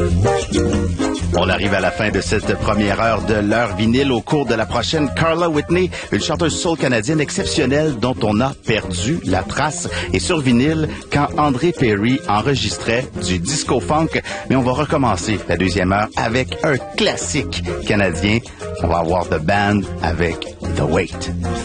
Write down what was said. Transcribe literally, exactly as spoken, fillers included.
On arrive à la fin de cette première heure de l'heure vinyle. Au cours de la prochaine, Carla Whitney, une chanteuse soul canadienne exceptionnelle dont on a perdu la trace. Et sur vinyle, quand André Perry enregistrait du disco funk. Mais on va recommencer la deuxième heure avec un classique canadien. On va avoir The Band avec The Wait.